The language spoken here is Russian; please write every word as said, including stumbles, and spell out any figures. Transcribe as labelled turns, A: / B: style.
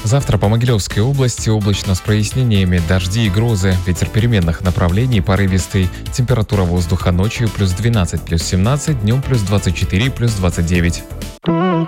A: Завтра по Могилевской области облачно с прояснениями, дожди и грозы, ветер переменных направлений, порывистый, температура воздуха ночью плюс двенадцать, плюс семнадцать, днем плюс двадцать четыре, плюс двадцать девять.